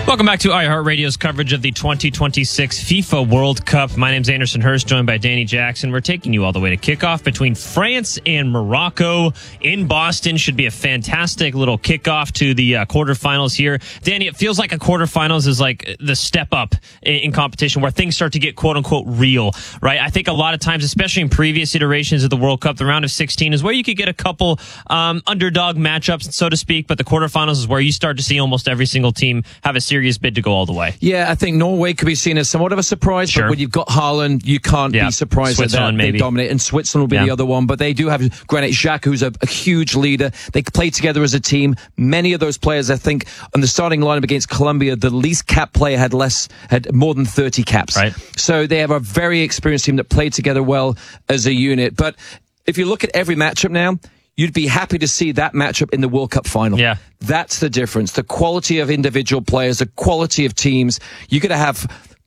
Welcome back to iHeartRadio's coverage of the 2026 FIFA World Cup. My name's Anderson Hurst, joined by Danny Jackson. We're taking you all the way to kickoff between France and Morocco in Boston. Should be a fantastic little kickoff to the quarterfinals here. Danny, it feels like a quarterfinals is like the step up in competition where things start to get quote-unquote real, right? I think a lot of times, especially in previous iterations of the World Cup, the round of 16 is where you could get a couple underdog matchups, so to speak, but the quarterfinals is where you start to see almost every single team have a serious bid to go all the way. Yeah, I think Norway could be seen as somewhat of a surprise, sure. But when you've got Haaland, you can't be surprised that they dominate. And Switzerland will be the other one, but they do have Granit Xhaka, who's a huge leader. They play together as a team. Many of those players, I think, on the starting lineup against Colombia, the least cap player had more than 30 caps. Right. So they have a very experienced team that played together well as a unit. But if you look at every matchup now, you'd be happy to see that matchup in the World Cup final. Yeah. That's the difference. The quality of individual players, the quality of teams. You're going to have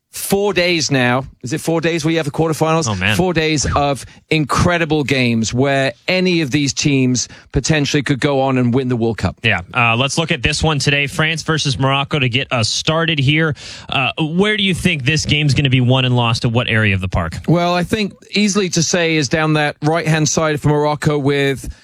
4 days now. Is it 4 days where you have the quarterfinals? Oh, man. 4 days of incredible games where any of these teams potentially could go on and win the World Cup. Yeah. Let's look at this one today. France versus Morocco to get us started here. Where do you think this game's going to be won and lost at what area of the park? Well, I think easily to say is down that right-hand side for Morocco with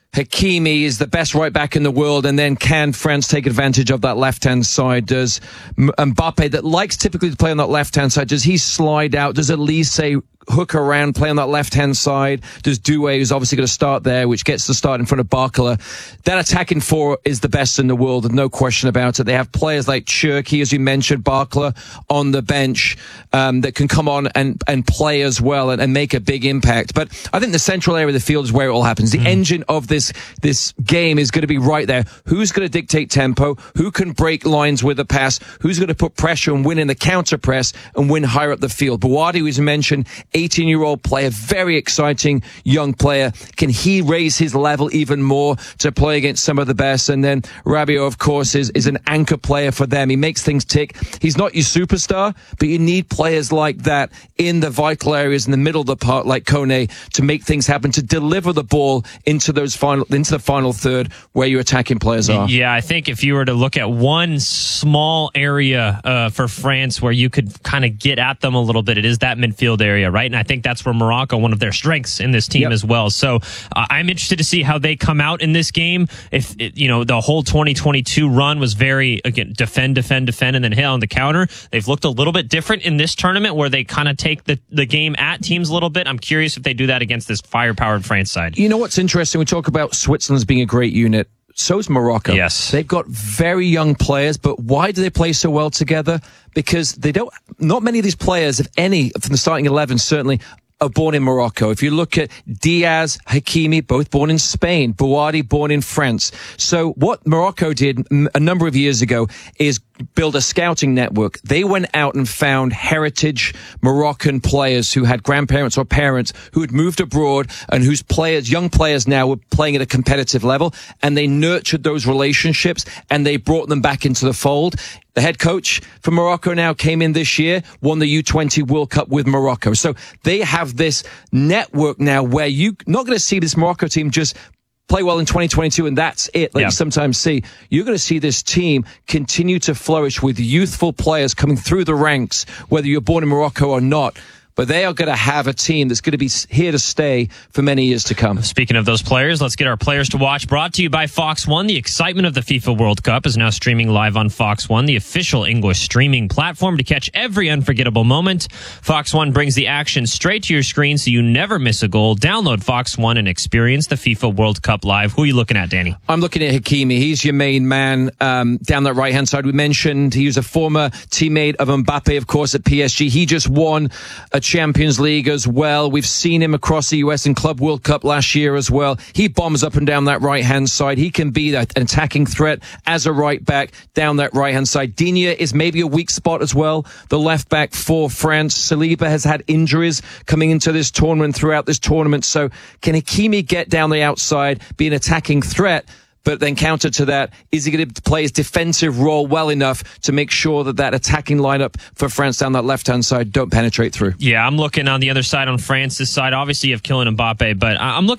Hakimi is the best right back in the world, and then can France take advantage of that left-hand side? Does Mbappe, that likes typically to play on that left-hand side, does he slide out? Does Elise hook around, play on that left-hand side? Does Doué, who's obviously going to start there, which gets the start in front of Barcola? That attacking four is the best in the world, no question about it. They have players like Cherki, as you mentioned, Barcola on the bench, that can come on and play as well and make a big impact. But I think the central area of the field is where it all happens. The engine of this game is going to be right there. Who's going to dictate tempo? Who can break lines with a pass? Who's going to put pressure and win in the counter press and win higher up the field? Buwadi, who's mentioned, 18-year-old player, very exciting young player. Can he raise his level even more to play against some of the best? And then Rabiot, of course, is an anchor player for them. He makes things tick. He's not your superstar, but you need players like that in the vital areas in the middle of the park, like Kone, to make things happen, to deliver the ball into the final third where your attacking players are. Yeah, I think if you were to look at one small area for France where you could kind of get at them a little bit, it is that midfield area, right? And I think that's where Morocco, one of their strengths in this team as well. So I'm interested to see how they come out in this game. If the whole 2022 run was very, again, defend, and then hit on the counter. They've looked a little bit different in this tournament where they kind of take the game at teams a little bit. I'm curious if they do that against this firepowered France side. You know what's interesting? We talk about Switzerland's being a great unit. So's Morocco. Yes. They've got very young players, but why do they play so well together? Because not many of these players, if any, from the starting 11 certainly, are born in Morocco. If you look at Diaz, Hakimi, both born in Spain, Bouadi born in France. So what Morocco did a number of years ago is build a scouting network. They went out and found heritage Moroccan players who had grandparents or parents who had moved abroad and whose young players now were playing at a competitive level, and they nurtured those relationships and they brought them back into the fold. The head coach for Morocco now came in this year, won the U20 World Cup with Morocco. So they have this network now where you're not going to see this Morocco team just play well in 2022 and that's it, like you sometimes see. You're going to see this team continue to flourish with youthful players coming through the ranks, whether you're born in Morocco or not. But they are going to have a team that's going to be here to stay for many years to come. Speaking of those players, let's get our players to watch. Brought to you by Fox One. The excitement of the FIFA World Cup is now streaming live on Fox One, the official English streaming platform to catch every unforgettable moment. Fox One brings the action straight to your screen so you never miss a goal. Download Fox One and experience the FIFA World Cup live. Who are you looking at, Danny? I'm looking at Hakimi. He's your main man down that right-hand side. We mentioned he was a former teammate of Mbappe, of course, at PSG. He just won a Champions League as well. We've seen him across the US in Club World Cup last year as well. He bombs up and down that right-hand side. He can be an attacking threat as a right back down that right-hand side. Digne is maybe a weak spot as well, the left back for France. Saliba has had injuries coming into this tournament, throughout this tournament. So can Hakimi get down the outside, be an attacking threat? But then counter to that, is he going to play his defensive role well enough to make sure that attacking lineup for France down that left-hand side don't penetrate through? Yeah, I'm looking on the other side, on France's side. Obviously, you have Kylian Mbappe, but I'm looking